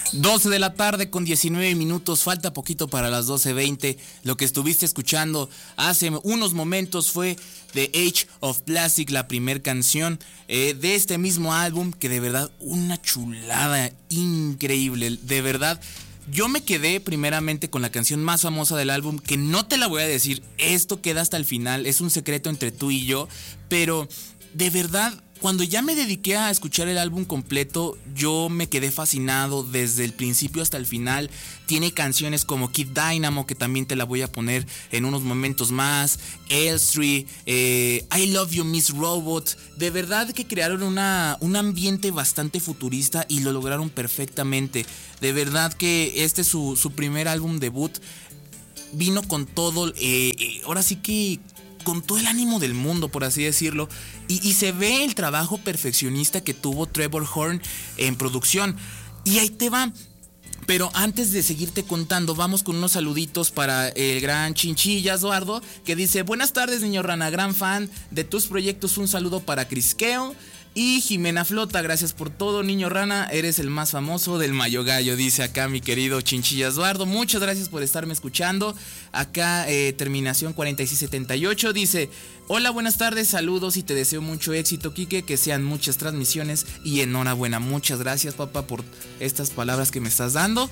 12 de la tarde con 19 minutos, falta poquito para las 12:20. Lo que estuviste escuchando hace unos momentos fue The Age of Plastic, la primer canción de este mismo álbum, que de verdad una chulada increíble, de verdad. Yo me quedé primeramente con la canción más famosa del álbum, que no te la voy a decir, esto queda hasta el final, es un secreto entre tú y yo, pero de verdad, cuando ya me dediqué a escuchar el álbum completo, yo me quedé fascinado desde el principio hasta el final. Tiene canciones como Kid Dynamo, que también te la voy a poner en unos momentos más, Elstree, I Love You Miss Robot. De verdad que crearon un ambiente bastante futurista y lo lograron perfectamente. De verdad que este es su primer álbum debut. Vino con todo, ahora sí que con todo el ánimo del mundo, por así decirlo, y se ve el trabajo perfeccionista que tuvo Trevor Horn en producción. Y ahí te va. Pero antes de seguirte contando, vamos con unos saluditos para el gran Chinchilla Eduardo, que dice: buenas tardes, niño Rana, gran fan de tus proyectos, un saludo para Crisqueo. Y Jimena Flota, gracias por todo, niño Rana, eres el más famoso del Mayo Gallo, dice acá mi querido Chinchilla Eduardo. Muchas gracias por estarme escuchando. Acá terminación 4678 dice: hola, buenas tardes, saludos y te deseo mucho éxito, Quique, que sean muchas transmisiones y enhorabuena. Muchas gracias, papá, por estas palabras que me estás dando.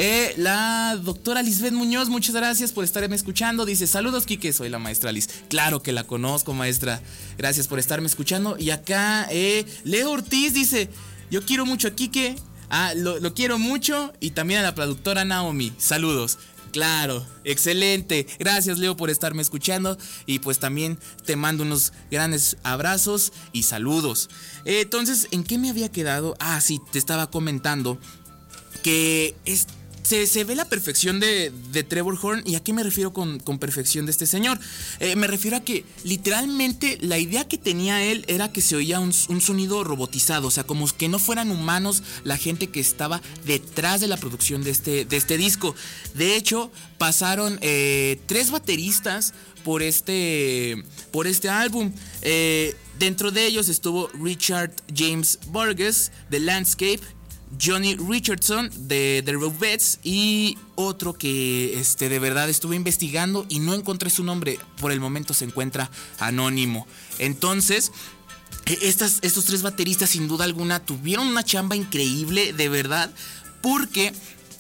La doctora Lisbeth Muñoz, muchas gracias por estarme escuchando. Dice: saludos, Quique, soy la maestra Liz. Claro que la conozco, maestra. Gracias por estarme escuchando. Y acá Leo Ortiz dice: yo quiero mucho a Quique. Lo quiero mucho. Y también a la productora Naomi. Saludos. Claro, excelente. Gracias, Leo, por estarme escuchando. Y pues también te mando unos grandes abrazos y saludos. Entonces, ¿en qué me había quedado? Sí, te estaba comentando que se ve la perfección de Trevor Horn. ¿Y a qué me refiero con perfección de este señor? Me refiero a que literalmente la idea que tenía él era que se oía un sonido robotizado, o sea, como que no fueran humanos la gente que estaba detrás de la producción de este disco. De hecho, pasaron 3 bateristas por este álbum. Dentro de ellos estuvo Richard James Burgess de Landscape, Johnny Richardson de The Rovettes y otro que de verdad estuve investigando y no encontré su nombre. Por el momento se encuentra anónimo. Entonces, estos 3 bateristas sin duda alguna tuvieron una chamba increíble, de verdad, porque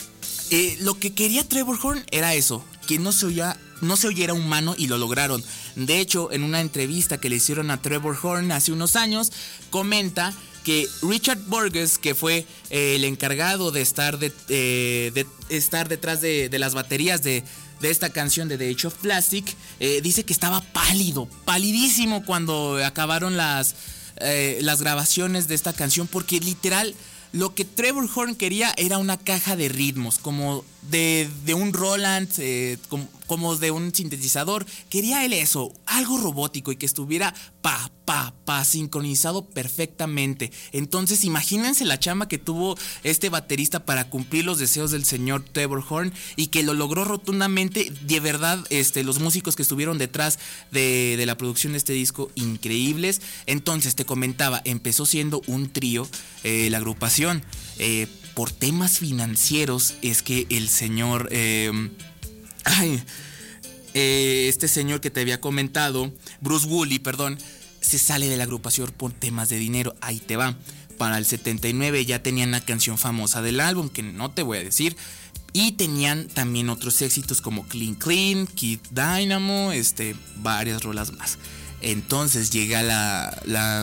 lo que quería Trevor Horn era eso, que no se oyera humano, y lo lograron. De hecho, en una entrevista que le hicieron a Trevor Horn hace unos años, comenta que Richard Burgess, que fue el encargado de estar estar detrás de las baterías de esta canción de The Age of Plastic, dice que estaba palidísimo cuando acabaron las grabaciones de esta canción, porque literal lo que Trevor Horn quería era una caja de ritmos, como de un Roland, como de un sintetizador. Quería él eso, algo robótico y que estuviera sincronizado perfectamente. Entonces imagínense la chamba que tuvo este baterista para cumplir los deseos del señor Trevor Horn, y que lo logró rotundamente. De verdad, los músicos que estuvieron detrás de la producción de este disco, increíbles. Entonces te comentaba, empezó siendo un trío, la agrupación. Por temas financieros es que el señor este señor que te había comentado, Bruce Woolley, se sale de la agrupación por temas de dinero. Ahí te va. Para el 79 ya tenían la canción famosa del álbum, que no te voy a decir, y tenían también otros éxitos como Clean Clean, Kid Dynamo, varias rolas más. Entonces llega la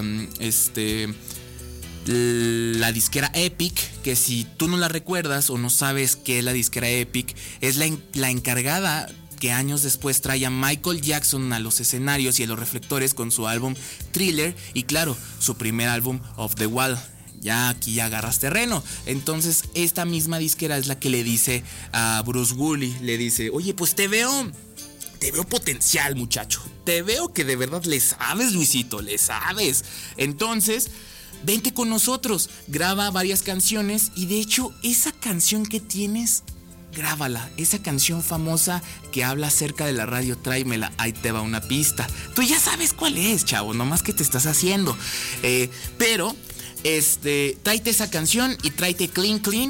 disquera Epic, que si tú no la recuerdas o no sabes qué es la disquera Epic, es la encargada que años después trae a Michael Jackson a los escenarios y a los reflectores con su álbum Thriller, y claro, su primer álbum Off the Wall. Ya aquí ya agarras terreno. Entonces esta misma disquera es la que le dice a Bruce Woolley, le dice: oye, pues te veo potencial, muchacho, te veo que de verdad le sabes, Luisito, le sabes. Entonces vente con nosotros, graba varias canciones, y de hecho esa canción que tienes, grábala, esa canción famosa que habla acerca de la radio, tráemela. Ahí te va una pista. Tú ya sabes cuál es, chavo, nomás que te estás haciendo. Pero tráete esa canción y tráete Clean Clean.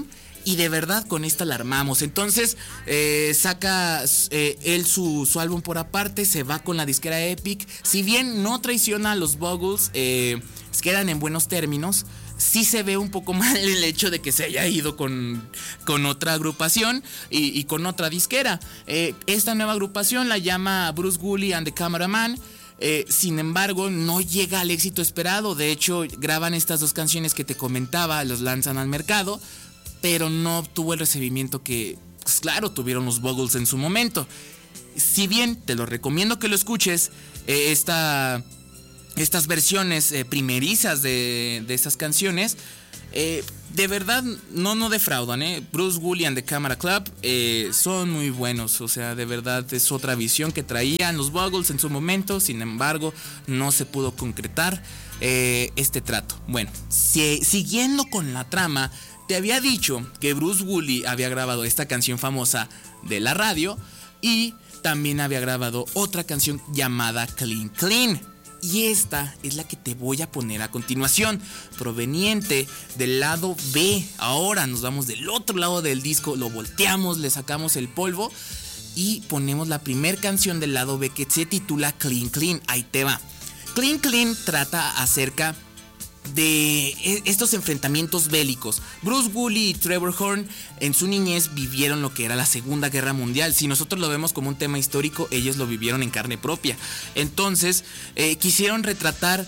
y de verdad con esta la armamos. Entonces saca él su álbum por aparte, se va con la disquera Epic. Si bien no traiciona a los Buggles, quedan en buenos términos. Sí se ve un poco mal el hecho de que se haya ido con otra agrupación y con otra disquera. Esta nueva agrupación la llama Bruce Woolley and the Cameraman. Sin embargo, no llega al éxito esperado. De hecho, graban estas dos canciones que te comentaba, los lanzan al mercado, pero no obtuvo el recibimiento que, pues claro, tuvieron los Buggles en su momento. Si bien te lo recomiendo que lo escuches, estas versiones primerizas de estas canciones, de verdad no defraudan. Bruce Woolley and the Camera Club son muy buenos. O sea, de verdad es otra visión que traían los Buggles en su momento. Sin embargo, no se pudo concretar este trato. Bueno, siguiendo con la trama, te había dicho que Bruce Woolley había grabado esta canción famosa de la radio y también había grabado otra canción llamada Clean Clean. Y esta es la que te voy a poner a continuación, proveniente del lado B. Ahora nos vamos del otro lado del disco, lo volteamos, le sacamos el polvo y ponemos la primer canción del lado B, que se titula Clean Clean. Ahí te va. Clean Clean trata acerca de estos enfrentamientos bélicos. Bruce Woolley y Trevor Horn en su niñez vivieron lo que era la Segunda Guerra Mundial. Si nosotros lo vemos como un tema histórico, ellos lo vivieron en carne propia. Entonces quisieron retratar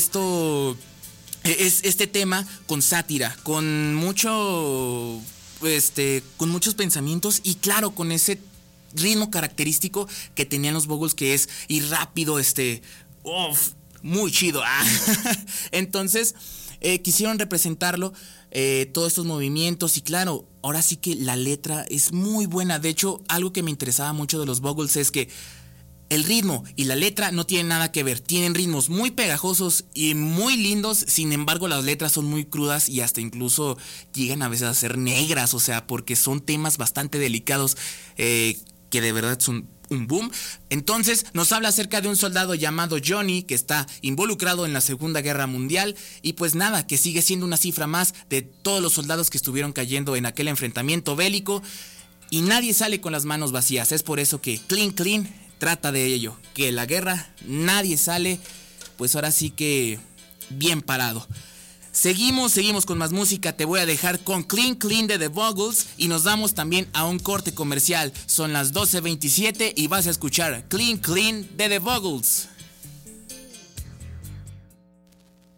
este tema con sátira, con muchos pensamientos y claro, con ese ritmo característico que tenían los Buggles, que es ir rápido, muy chido. Entonces quisieron representarlo, todos estos movimientos, y claro, ahora sí que la letra es muy buena. De hecho, algo que me interesaba mucho de los Buggles es que el ritmo y la letra no tienen nada que ver. Tienen ritmos muy pegajosos y muy lindos. Sin embargo, las letras son muy crudas y hasta incluso llegan a veces a ser negras. O sea, porque son temas bastante delicados, que de verdad son un boom. Entonces nos habla acerca de un soldado llamado Johnny que está involucrado en la Segunda Guerra Mundial, y pues nada, que sigue siendo una cifra más de todos los soldados que estuvieron cayendo en aquel enfrentamiento bélico, y nadie sale con las manos vacías. Es por eso que Clean Clean trata de ello, que la guerra nadie sale, pues ahora sí que bien parado. Seguimos con más música. Te voy a dejar con Clean Clean de The Buggles y nos damos también a un corte comercial. Son las 12:27 y vas a escuchar Clean Clean de The Buggles.